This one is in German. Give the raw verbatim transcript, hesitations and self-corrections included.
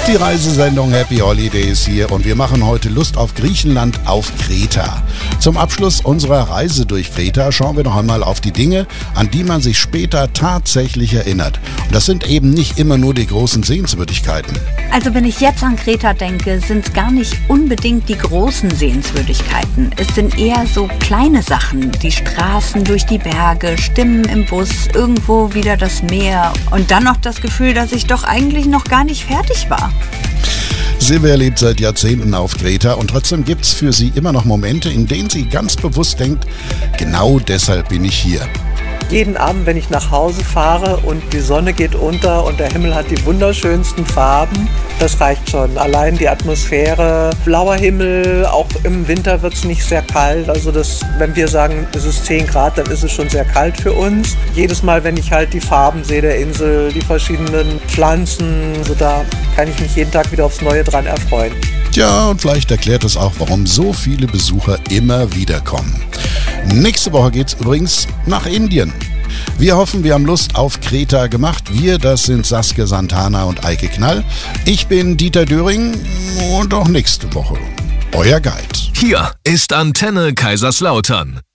Die Reisesendung Happy Holidays hier und wir machen heute Lust auf Griechenland auf Kreta. Zum Abschluss unserer Reise durch Kreta schauen wir noch einmal auf die Dinge, an die man sich später tatsächlich erinnert. Und das sind eben nicht immer nur die großen Sehenswürdigkeiten. Also wenn ich jetzt an Kreta denke, sind es gar nicht unbedingt die großen Sehenswürdigkeiten. Es sind eher so kleine Sachen, die Straßen durch die Berge, Stimmen im Bus, irgendwo wieder das Meer und dann noch das Gefühl, dass ich doch eigentlich noch gar nicht fertig war. Silvia lebt seit Jahrzehnten auf Kreta und trotzdem gibt es für sie immer noch Momente, in denen sie ganz bewusst denkt, genau deshalb bin ich hier. Jeden Abend, wenn ich nach Hause fahre und die Sonne geht unter und der Himmel hat die wunderschönsten Farben, das reicht schon. Allein die Atmosphäre, blauer Himmel, auch im Winter wird es nicht sehr kalt. Also das, wenn wir sagen, es ist zehn Grad, dann ist es schon sehr kalt für uns. Jedes Mal, wenn ich halt die Farben sehe der Insel, die verschiedenen Pflanzen, also da kann ich mich jeden Tag wieder aufs Neue dran erfreuen. Tja, und vielleicht erklärt es auch, warum so viele Besucher immer wieder kommen. Nächste Woche geht's übrigens nach Indien. Wir hoffen, wir haben Lust auf Kreta gemacht. Wir, das sind Saskia Santana und Eike Knall. Ich bin Dieter Döring und auch nächste Woche euer Guide. Hier ist Antenne Kaiserslautern.